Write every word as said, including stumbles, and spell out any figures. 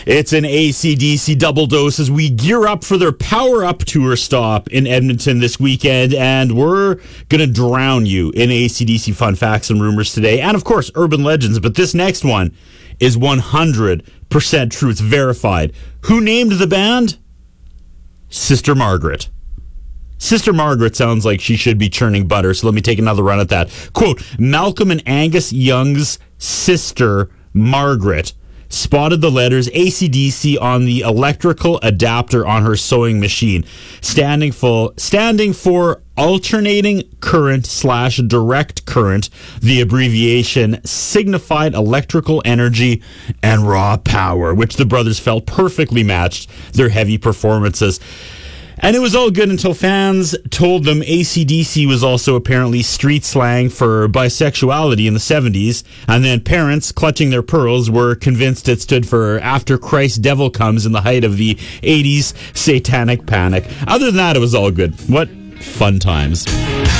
It's an A C D C double dose as we gear up for their Power Up Tour stop in Edmonton this weekend, and we're going to drown you in A C D C fun facts and rumors today, and of course, urban legends, but this next one is one hundred percent true. It's verified. Who named the band? Sister Margaret. Sister Margaret sounds like she should be churning butter, so let me take another run at that. Quote, Malcolm and Angus Young's sister, Margaret, spotted the letters A C D C on the electrical adapter on her sewing machine, standing for, standing for alternating current slash direct current. The abbreviation signified electrical energy and raw power, which the brothers felt perfectly matched their heavy performances. And it was all good until fans told them A C D C was also apparently street slang for bisexuality in the seventies. And then parents, clutching their pearls, were convinced it stood for After Christ Devil Comes in the height of the eighties satanic panic. Other than that, it was all good. What fun times.